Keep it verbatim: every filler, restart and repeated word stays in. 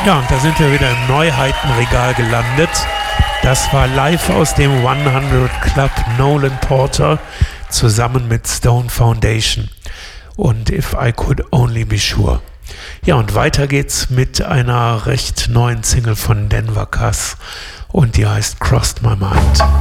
Ja, und da sind wir wieder im Neuheitenregal gelandet. Das war live aus dem hundert Club Nolan Porter zusammen mit Stone Foundation und If I Could Only Be Sure. Ja, und weiter geht's mit einer recht neuen Single von Denver Cass und die heißt Crossed My Mind.